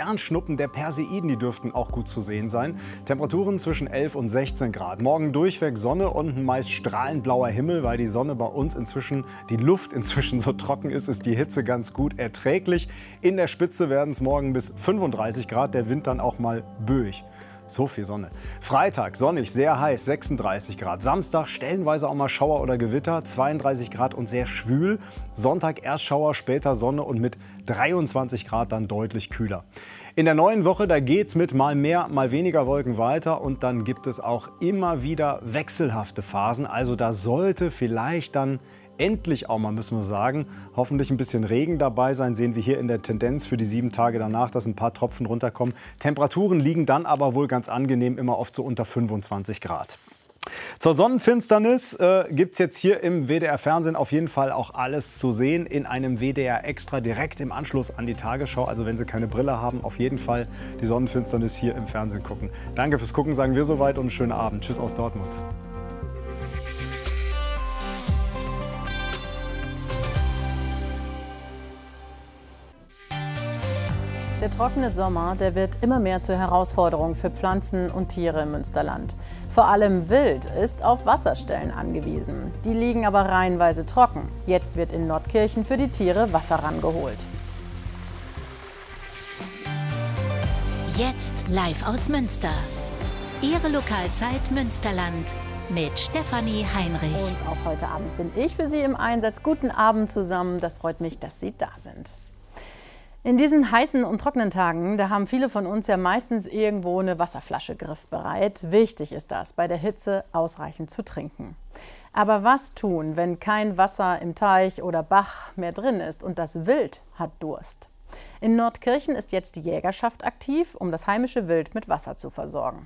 Sternschnuppen der Perseiden, die dürften auch gut zu sehen sein. Temperaturen zwischen 11 und 16 Grad. Morgen durchweg Sonne und ein meist strahlend blauer Himmel. Weil die Sonne bei uns die Luft inzwischen so trocken ist die Hitze ganz gut erträglich. In der Spitze werden es morgen bis 35 Grad, der Wind dann auch mal böig. So viel Sonne. Freitag sonnig, sehr heiß, 36 Grad. Samstag stellenweise auch mal Schauer oder Gewitter, 32 Grad und sehr schwül. Sonntag erst Schauer, später Sonne und mit 23 Grad dann deutlich kühler. In der neuen Woche, da geht's mit mal mehr, mal weniger Wolken weiter und dann gibt es auch immer wieder wechselhafte Phasen. Also da sollte vielleicht dann endlich auch mal, müssen wir sagen, hoffentlich ein bisschen Regen dabei sein. Sehen wir hier in der Tendenz für die 7 Tage danach, dass ein paar Tropfen runterkommen. Temperaturen liegen dann aber wohl ganz angenehm, immer oft so unter 25 Grad. Zur Sonnenfinsternis gibt es jetzt hier im WDR-Fernsehen auf jeden Fall auch alles zu sehen. In einem WDR Extra direkt im Anschluss an die Tagesschau. Also wenn Sie keine Brille haben, auf jeden Fall die Sonnenfinsternis hier im Fernsehen gucken. Danke fürs Gucken, sagen wir soweit und einen schönen Abend. Tschüss aus Dortmund. Der trockene Sommer, der wird immer mehr zur Herausforderung für Pflanzen und Tiere im Münsterland. Vor allem Wild ist auf Wasserstellen angewiesen. Die liegen aber reihenweise trocken. Jetzt wird in Nordkirchen für die Tiere Wasser rangeholt. Jetzt live aus Münster. Ihre Lokalzeit Münsterland mit Stefanie Heinrich. Und auch heute Abend bin ich für Sie im Einsatz. Guten Abend zusammen. Das freut mich, dass Sie da sind. In diesen heißen und trockenen Tagen, da haben viele von uns ja meistens irgendwo eine Wasserflasche griffbereit. Wichtig ist das, bei der Hitze ausreichend zu trinken. Aber was tun, wenn kein Wasser im Teich oder Bach mehr drin ist und das Wild hat Durst? In Nordkirchen ist jetzt die Jägerschaft aktiv, um das heimische Wild mit Wasser zu versorgen.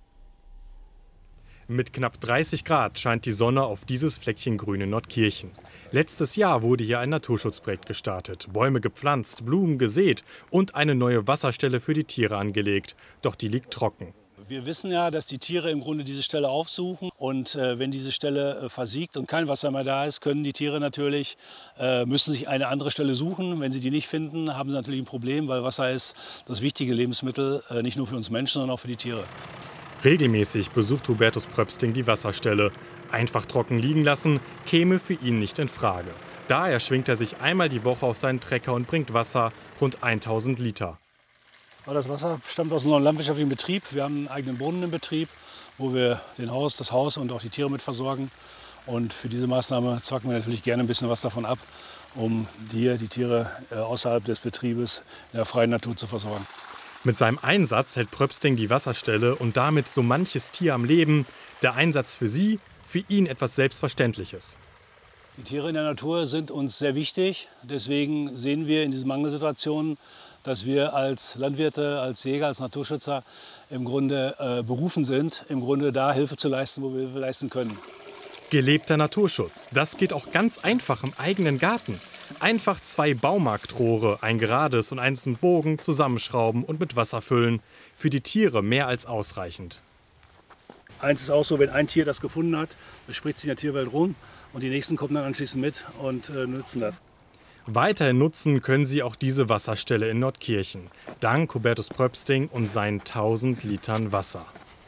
Mit knapp 30 Grad scheint die Sonne auf dieses Fleckchen Grün in Nordkirchen. Letztes Jahr wurde hier ein Naturschutzprojekt gestartet, Bäume gepflanzt, Blumen gesät und eine neue Wasserstelle für die Tiere angelegt. Doch die liegt trocken. Wir wissen ja, dass die Tiere im Grunde diese Stelle aufsuchen. Und wenn diese Stelle versiegt und kein Wasser mehr da ist, können die Tiere natürlich, müssen sich eine andere Stelle suchen. Wenn sie die nicht finden, haben sie natürlich ein Problem, weil Wasser ist das wichtige Lebensmittel, nicht nur für uns Menschen, sondern auch für die Tiere. Regelmäßig besucht Hubertus Pröpsting die Wasserstelle. Einfach trocken liegen lassen, käme für ihn nicht in Frage. Daher schwingt er sich einmal die Woche auf seinen Trecker und bringt Wasser, rund 1000 Liter. Das Wasser stammt aus einem landwirtschaftlichen Betrieb. Wir haben einen eigenen Brunnen im Betrieb, wo wir das Haus und auch die Tiere mit versorgen. Und für diese Maßnahme zwacken wir natürlich gerne ein bisschen was davon ab, um die Tiere außerhalb des Betriebes in der freien Natur zu versorgen. Mit seinem Einsatz hält Pröpsting die Wasserstelle und damit so manches Tier am Leben. Der Einsatz für sie, für ihn etwas Selbstverständliches. Die Tiere in der Natur sind uns sehr wichtig. Deswegen sehen wir in diesen Mangelsituationen, dass wir als Landwirte, als Jäger, als Naturschützer im Grunde berufen sind, im Grunde da Hilfe zu leisten, wo wir Hilfe leisten können. Gelebter Naturschutz, das geht auch ganz einfach im eigenen Garten. Einfach 2 Baumarktrohre, ein gerades und eins im Bogen, zusammenschrauben und mit Wasser füllen. Für die Tiere mehr als ausreichend. Eins ist auch so, wenn ein Tier das gefunden hat, das spricht sich in der Tierwelt rum und die nächsten kommen dann anschließend mit und nutzen das. Weiterhin nutzen können sie auch diese Wasserstelle in Nordkirchen. Dank Hubertus Pröpsting und seinen 1000 Litern Wasser.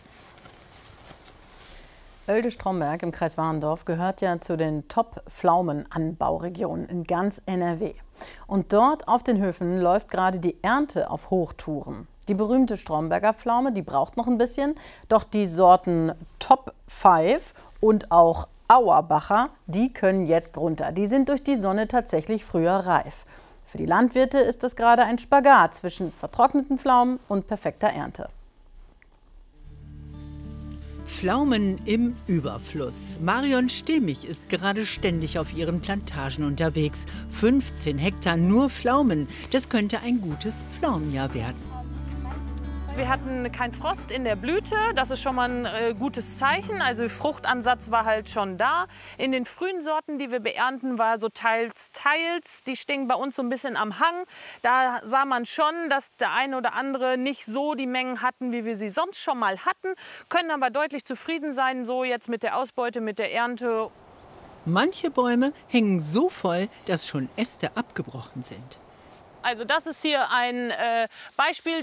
Oelde-Stromberg im Kreis Warendorf gehört ja zu den Top-Pflaumenanbauregionen in ganz NRW. Und dort auf den Höfen läuft gerade die Ernte auf Hochtouren. Die berühmte Stromberger Pflaume, die braucht noch ein bisschen, doch die Sorten Top 5 und auch Auerbacher, die können jetzt runter. Die sind durch die Sonne tatsächlich früher reif. Für die Landwirte ist das gerade ein Spagat zwischen vertrockneten Pflaumen und perfekter Ernte. Pflaumen im Überfluss. Marion Stehmich ist gerade ständig auf ihren Plantagen unterwegs. 15 Hektar nur Pflaumen. Das könnte ein gutes Pflaumenjahr werden. Wir hatten keinen Frost in der Blüte, das ist schon mal ein gutes Zeichen. Also Fruchtansatz war halt schon da. In den frühen Sorten, die wir beernten, war so teils. Die stehen bei uns so ein bisschen am Hang. Da sah man schon, dass der eine oder andere nicht so die Mengen hatten, wie wir sie sonst schon mal hatten. Können aber deutlich zufrieden sein, so jetzt mit der Ausbeute, mit der Ernte. Manche Bäume hängen so voll, dass schon Äste abgebrochen sind. Also das ist hier ein Beispiel.